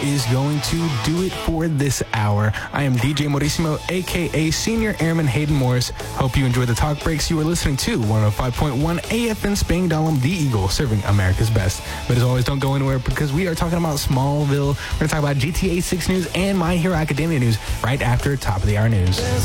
is going to do it for this hour. I am DJ Maurissimo, a.k.a. Senior Airman Hayden Morris. Hope you enjoyed the talk breaks. You are listening to 105.1 AFN Spangdahlem, the Eagle, serving America's best. But as always, don't go anywhere because we are talking about Smallville. We're going to talk about GTA 6 news and My Hero Academia news right after top of the hour news.